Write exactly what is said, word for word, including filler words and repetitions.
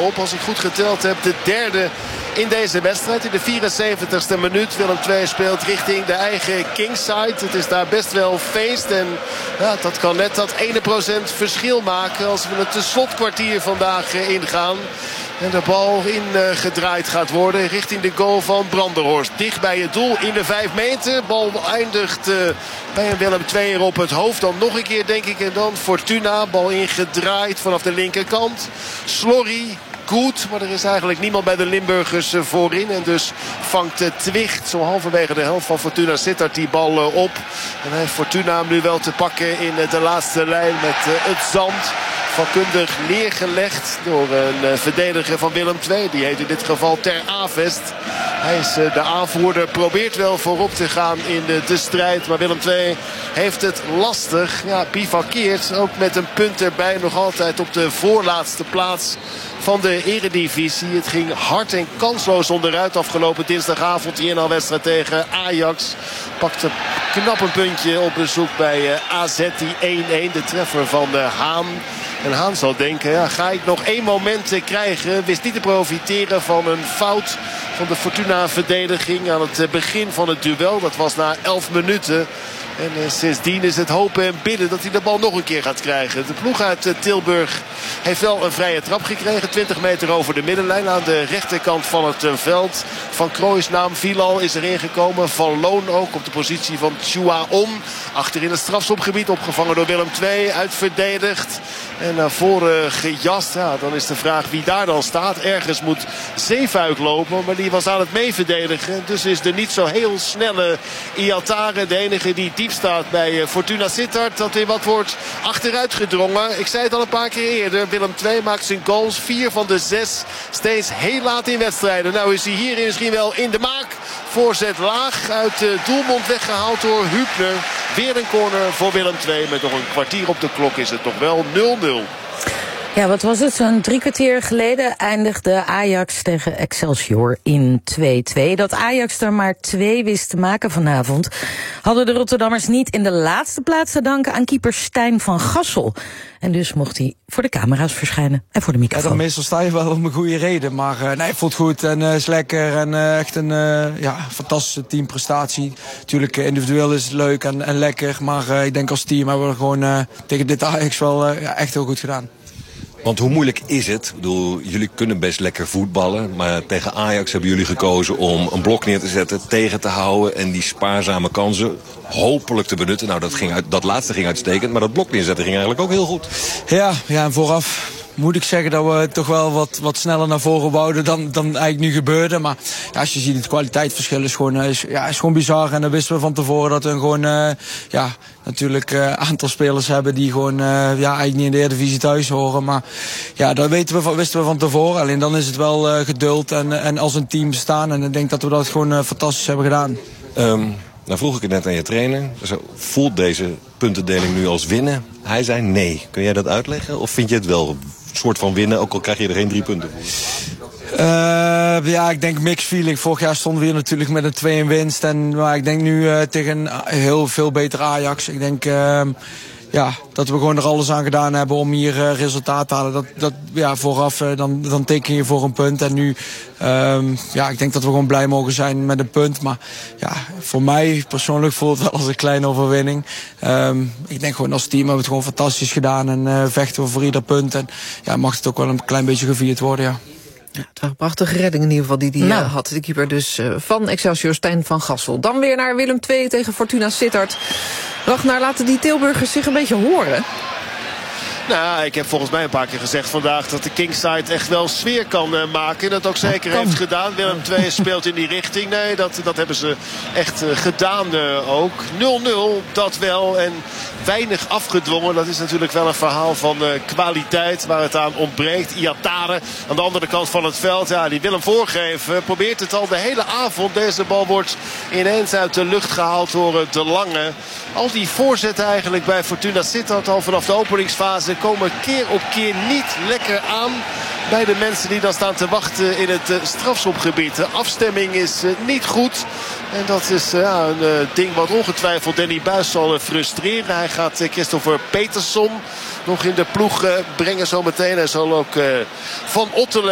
op. Als ik goed geteld heb, de derde in deze wedstrijd. In de vierenzeventigste minuut. Willem twee speelt richting de eigen Kingside. Het is daar best wel feest. En ja, dat kan net dat ene procent verschil maken als we het slotkwartier vandaag ingaan. En de bal ingedraaid gaat worden richting de goal van Brandenhorst. Dicht bij het doel in de vijf meter. Bal eindigt uh, bij een Willem tweeër op het hoofd. Dan nog een keer denk ik. En dan Fortuna. Bal ingedraaid vanaf de linkerkant. Slorry. Goed, maar er is eigenlijk niemand bij de Limburgers voorin. En dus vangt Twicht zo halverwege de helft van Fortuna Sittard die bal op. En hij heeft Fortuna nu wel te pakken in de laatste lijn met het zand. Vakkundig neergelegd door een verdediger van Willem twee. Die heet in dit geval Ter Avest. Hij is de aanvoerder, probeert wel voorop te gaan in de, de strijd. Maar Willem twee heeft het lastig. Ja, bivakkeert ook met een punt erbij. Nog altijd op de voorlaatste plaats van de eredivisie. Het ging hard en kansloos onderuit afgelopen dinsdagavond. Die inhaalwedstrijd tegen Ajax. Pakte knap een puntje op bezoek bij A Z. Die één-één, de treffer van Haan. En Haan zal denken, ja, ga ik nog één moment krijgen. Wist niet te profiteren van een fout van de Fortuna-verdediging aan het begin van het duel. Dat was na elf minuten. En uh, sindsdien is het hopen en bidden dat hij de bal nog een keer gaat krijgen. De ploeg uit uh, Tilburg heeft wel een vrije trap gekregen. twintig meter over de middenlijn aan de rechterkant van het uh, veld. Van Crooijs naam Vilal is erin gekomen. Van Loon ook op de positie van Chuaon. Achter in het strafschopgebied opgevangen door Willem twee. Uitverdedigd. En naar voren gejast. Ja, dan is de vraag wie daar dan staat. Ergens moet Zeefuik lopen. Maar die was aan het meeverdedigen. Dus is de niet zo heel snelle Iatare de enige die diep staat bij Fortuna Sittard. Dat weer wat wordt achteruit gedrongen. Ik zei het al een paar keer eerder. Willem twee maakt zijn goals. Vier van de zes. Steeds heel laat in wedstrijden. Nou is hij hier misschien wel in de maak. Voorzet laag. Uit de doelmond weggehaald door Hübner. Weer een corner voor Willem twee. Met nog een kwartier op de klok is het toch wel nul nul. Ja, wat was het? Zo'n drie kwartier geleden eindigde Ajax tegen Excelsior in twee twee. Dat Ajax er maar twee wist te maken vanavond hadden de Rotterdammers niet in de laatste plaats te danken aan keeper Stijn van Gassel. En dus mocht hij voor de camera's verschijnen en voor de microfoon. Ja, dan meestal sta je wel om een goede reden. Maar uh, nee, het voelt goed en uh, is lekker. En uh, echt een uh, ja, fantastische teamprestatie. Natuurlijk uh, individueel is het leuk en, en lekker. Maar uh, ik denk als team hebben we gewoon uh, tegen dit Ajax wel uh, ja, echt heel goed gedaan. Want hoe moeilijk is het? Ik bedoel, jullie kunnen best lekker voetballen. Maar tegen Ajax hebben jullie gekozen om een blok neer te zetten, tegen te houden en die spaarzame kansen hopelijk te benutten. Nou, dat, ging uit, dat laatste ging uitstekend, maar dat blok neerzetten ging eigenlijk ook heel goed. Ja, ja en vooraf moet ik zeggen dat we toch wel wat, wat sneller naar voren wouden dan, dan eigenlijk nu gebeurde. Maar ja, als je ziet, het kwaliteitsverschil is gewoon, is, ja, is gewoon bizar. En dan wisten we van tevoren dat we gewoon, uh, ja, natuurlijk een uh, aantal spelers hebben die gewoon, uh, ja, eigenlijk niet in de Eredivisie thuis horen. Maar ja, dat weten we van, wisten we van tevoren. Alleen dan is het wel uh, geduld en, en als een team staan. En ik denk dat we dat gewoon uh, fantastisch hebben gedaan. Um, nou vroeg ik het net aan je trainer. Voelt deze puntendeling nu als winnen? Hij zei nee. Kun jij dat uitleggen? Of vind je het wel een soort van winnen, ook al krijg je er geen drie punten voor? Uh, ja, ik denk mixed feeling. Vorig jaar stonden we hier natuurlijk met een twee-een winst. En, maar ik denk nu uh, tegen een heel veel beter Ajax. Ik denk uh, ja, dat we gewoon er alles aan gedaan hebben om hier uh, resultaat te halen. Dat, dat, ja, vooraf uh, dan, dan teken je voor een punt. En nu, um, ja, ik denk dat we gewoon blij mogen zijn met een punt. Maar ja, voor mij persoonlijk voelt het wel als een kleine overwinning. Um, ik denk gewoon als team hebben we het gewoon fantastisch gedaan. En uh, vechten we voor ieder punt. En ja, mag het ook wel een klein beetje gevierd worden, ja. Ja, het was een prachtige redding in ieder geval die hij nou. uh, had. De keeper dus uh, van Excelsior, Stijn van Gassel. Dan weer naar Willem twee tegen Fortuna Sittard. Ragnar, laten die Tilburgers zich een beetje horen? Nou, ik heb volgens mij een paar keer gezegd vandaag dat de Kingside echt wel sfeer kan uh, maken. Dat ook zeker kan. heeft gedaan. Willem twee speelt in die richting. Nee, dat, dat hebben ze echt uh, gedaan uh, ook. nul nul, dat wel. En weinig afgedwongen. Dat is natuurlijk wel een verhaal van uh, kwaliteit waar het aan ontbreekt. Iatare aan de andere kant van het veld. Ja, die wil hem voorgeven. Probeert het al de hele avond. Deze bal wordt ineens uit de lucht gehaald door uh, De Lange. Al die voorzetten eigenlijk bij Fortuna Sittard al vanaf de openingsfase komen keer op keer niet lekker aan bij de mensen die dan staan te wachten in het uh, strafschopgebied. De afstemming is uh, niet goed. En dat is uh, een uh, ding wat ongetwijfeld Danny Buis zal uh, frustreren. Hij gaat uh, Christopher Peterson nog in de ploeg uh, brengen zometeen. Hij zal ook uh, Van Ottelen